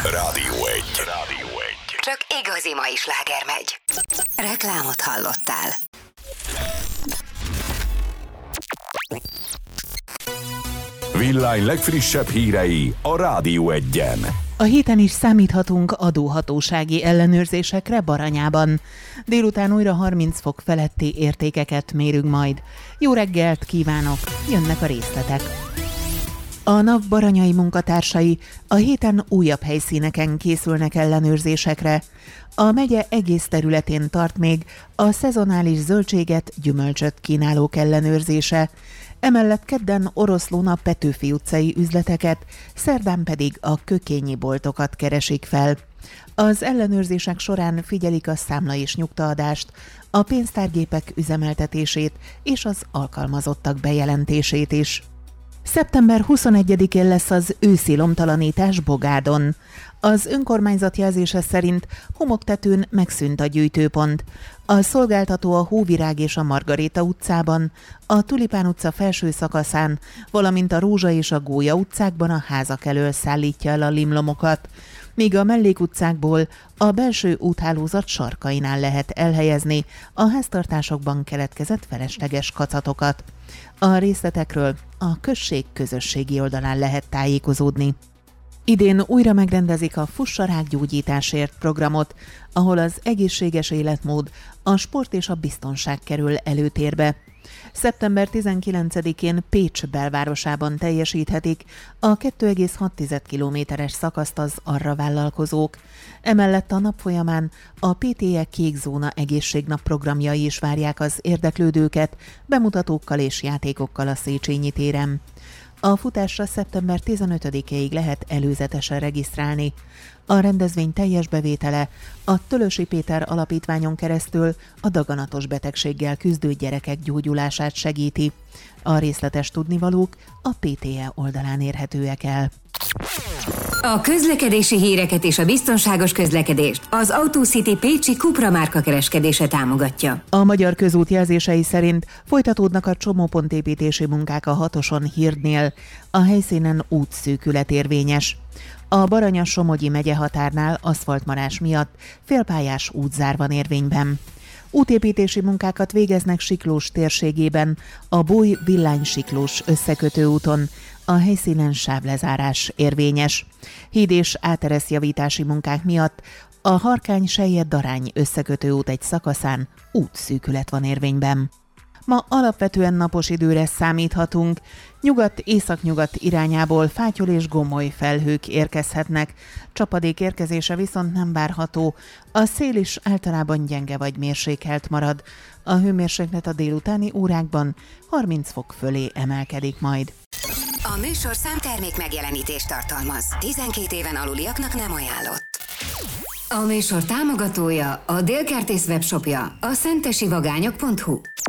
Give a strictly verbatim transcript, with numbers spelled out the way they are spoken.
Rádió egy. Rádió egy. Csak igazi mai sláger megy. Reklámot hallottál. Villány legfrissebb hírei a Rádió egyen. A héten is számíthatunk adóhatósági ellenőrzésekre Baranyában. Délután újra harminc fok feletti értékeket mérünk majd. Jó reggelt kívánok, jönnek a részletek. A NAV baranyai munkatársai a héten újabb helyszíneken készülnek ellenőrzésekre. A megye egész területén tart még a szezonális zöldséget, gyümölcsöt kínálók ellenőrzése. Emellett kedden Oroszlón a Petőfi utcai üzleteket, szerdán pedig a kökényi boltokat keresik fel. Az ellenőrzések során figyelik a számla és nyugtaadást, a pénztárgépek üzemeltetését és az alkalmazottak bejelentését is. szeptember huszonegyedikén lesz az őszi lomtalanítás Bogádon. Az önkormányzat jelzése szerint homoktetőn megszűnt a gyűjtőpont. A szolgáltató a Hóvirág és a Margaréta utcában, a Tulipán utca felső szakaszán, valamint a Rózsa és a Gólya utcákban a házak elől szállítja el a limlomokat, míg a mellékutcákból a belső úthálózat sarkainál lehet elhelyezni a háztartásokban keletkezett felesleges kacatokat. A részletekről a község közösségi oldalán lehet tájékozódni. Idén újra megrendezik a Fuss a rák gyógyításért programot, ahol az egészséges életmód, a sport és a biztonság kerül előtérbe. szeptember tizenkilencedikén Pécs belvárosában teljesíthetik a két egész hat kilométeres szakaszt az arra vállalkozók. Emellett a nap folyamán a pé té é Kék Zóna egészségnap programjai is várják az érdeklődőket, bemutatókkal és játékokkal a Széchenyi téren. A futásra szeptember tizenötödikéig lehet előzetesen regisztrálni. A rendezvény teljes bevétele a Tölösi Péter Alapítványon keresztül a daganatos betegséggel küzdő gyerekek gyógyulását segíti. A részletes tudnivalók a pé té é oldalán érhetőek el. A közlekedési híreket és a biztonságos közlekedést az AutoCity pécsi Cupra márka kereskedése támogatja. A Magyar Közút jelzései szerint folytatódnak a csomópontépítési munkák a hatoson Hirdnél. A helyszínen útszűkület érvényes. A Baranya-Somogyi megye határnál aszfaltmarás miatt félpályás útzár van érvényben. Útépítési munkákat végeznek Siklós térségében, a Bój-Villány-Siklós összekötő úton, a helyszínen sávlezárás érvényes. Híd és átereszjavítási munkák miatt a Harkány-Selyed-Darány összekötő út egy szakaszán útszűkület van érvényben. Ma alapvetően napos időre számíthatunk. Nyugat-északnyugat irányából fátyol és gomoly felhők érkezhetnek. Csapadék érkezése viszont nem várható. A szél is általában gyenge vagy mérsékelt marad. A hőmérséklet a délutáni órákban harminc fok fölé emelkedik majd. A műsor számtermék megjelenítést tartalmaz. tizenkét éven aluliaknak nem ajánlott. A műsor támogatója, a Dél Kertész webshopja, a szentesi vagányok pont hu.